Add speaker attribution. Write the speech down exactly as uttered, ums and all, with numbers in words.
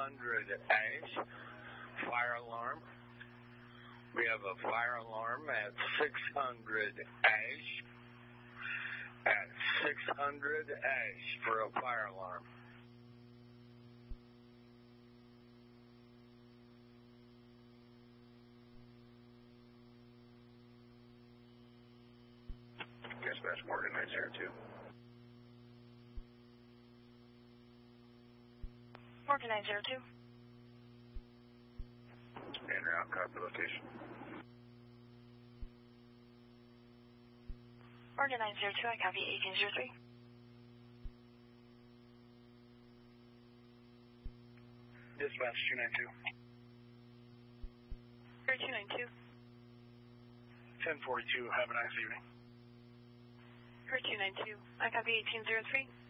Speaker 1: hundred Ash, fire alarm. We have a fire alarm at six hundred Ash. At six hundred Ash for a fire alarm.
Speaker 2: Dispatch Morgan nine zero two.
Speaker 3: Morgan nine zero two.
Speaker 2: En route, copy location.
Speaker 3: Morgan nine zero two, I copy eighteen zero three.
Speaker 4: Dispatch two nine two.
Speaker 3: Air two nine two.
Speaker 4: ten forty-two, have a nice evening.
Speaker 3: Air two nine two, I copy eighteen zero three.